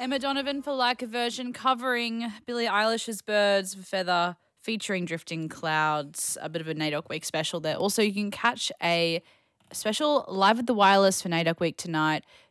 Emma Donovan for Like a Virgin covering Billie Eilish's Birds of a Feather featuring Drifting Clouds, a bit of a NAIDOC Week special there. Also, you can catch a special Live at the Wireless for NAIDOC Week tonight